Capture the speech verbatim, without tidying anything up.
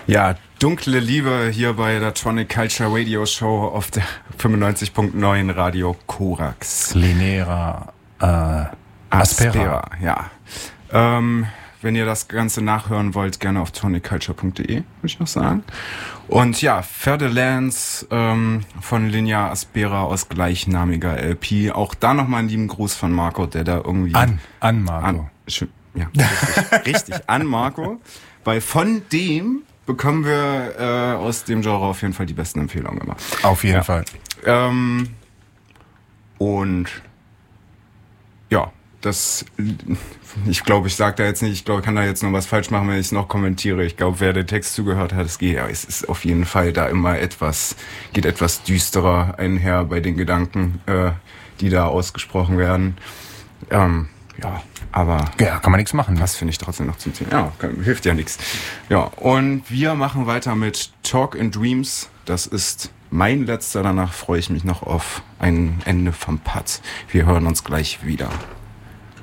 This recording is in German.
Ja, dunkle Liebe hier bei der Tronic Culture Radio Show auf der fünfundneunzig Komma neun Radio Korax. Linera äh, Aspera. Aspera, ja. Ähm, wenn ihr das Ganze nachhören wollt, gerne auf tronic culture punkt de, würde ich noch sagen. Und ja, Ferdinand ähm, von Linea Aspera aus gleichnamiger L P. Auch da nochmal einen lieben Gruß von Marco, der da irgendwie... An, an Marco. An, ja, richtig, richtig, an Marco. Weil von dem bekommen wir äh, aus dem Genre auf jeden Fall die besten Empfehlungen immer. Auf jeden ja. Fall. Ähm, und ja, das, ich glaube, ich sage da jetzt nicht, ich glaube, ich kann da jetzt noch was falsch machen, wenn ich es noch kommentiere. Ich glaube, wer den Text zugehört hat, es geht, ja, es ist auf jeden Fall da immer etwas, geht etwas düsterer einher bei den Gedanken, äh, die da ausgesprochen werden. Ähm, ja, aber... Ja, kann man nichts machen. Das finde ich trotzdem noch zum Thema. Ja, kann, hilft ja nichts. Ja, und wir machen weiter mit Talk in Dreams. Das ist mein letzter. Danach freue ich mich noch auf ein Ende vom Putt. Wir hören uns gleich wieder.